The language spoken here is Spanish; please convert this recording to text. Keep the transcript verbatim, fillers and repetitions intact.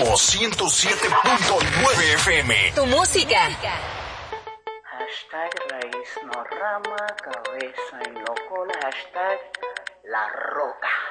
Somos ciento siete punto nueve F M. Tu música. Hashtag raíz no rama, cabeza y no cola. Hashtag La Roca.